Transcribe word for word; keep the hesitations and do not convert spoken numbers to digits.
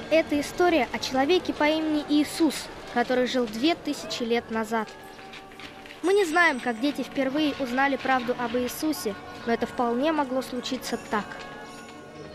Это история о человеке по имени Иисус, который жил две тысячи лет назад. Мы не знаем, как дети впервые узнали правду об Иисусе, но это вполне могло случиться так.